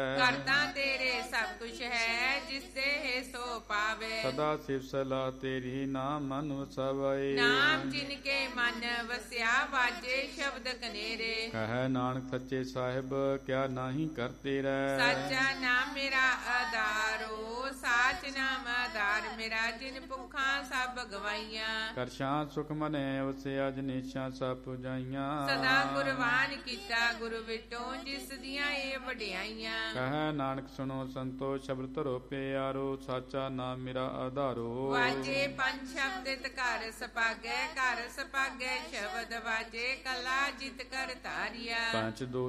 ਕਰਤਾ ਤੇਰੇ ਸਭ ਕੁਛ ਹੈ, ਜਿਸ ਦੇਹ ਸੋ ਪਾਵੇ। ਸਦਾ ਸਿਵ ਸਲਾ ਤੇਰੀ ਨਾਮ ਮਨ ਵਸਾਵੈ। ਨਾਮ ਜਿਨ ਕੇ ਮਨ ਵਸਿਆ, ਵਾਜੇ ਸ਼ਬਦ ਕਨੇਰੇ। ਕਹੈ ਨਾਨਕ ਸੱਚੇ ਸਾਹਿਬ, ਕਿਆ ਨਾਹੀ ਕਰਤੇ ਰਹਿ। ਸਾਚਾ ਨਾਮ ਮੇਰਾ ਆਧਾਰੋ, ਸਾਚ ਨਾਮ ਆਧਾਰ ਮੇਰਾ, ਜਿਨ ਭੁੱਖਾਂ ਸਭ ਗਵਾਈਆਂ। ਕਰਸ਼ਾਂ ਸੁਖ ਮਨੈ ਵਸਿਆ, ਜਨੇਸ਼ਾਂ ਸਭ ਪੁਜਾਈਆਂ। ਸਦਾ ਗੁਰਵਾਨ ਕੀਤਾ ਗੁਰੂ ਵਿਟੋ, ਜਿਸ ਦੀਆਂ ਇਹ ਵਡਿਆਈਆਂ। ਕਹੈ ਨਾਨਕ ਸੁਣੋ ਸੰਤੋ, ਸ਼ਬਦ ਧਰੋ ਪਿਆਰੋ, ਸਾਚਾ ਨਾਮ ਮੇਰਾ ਆਧਾਰੋ। ਵਾਜੇ ਪੰਜ ਸ਼ਬਦ ਘਰ ਸਪਾਗੈ, ਘਰ ਸਪਾਗੈ ਸ਼ਬਦ ਵਾਜੇ, ਕਲਾ ਜਿਤ ਕਰ ਧਾਰਿਆ। ਪੰਚ ਦੋ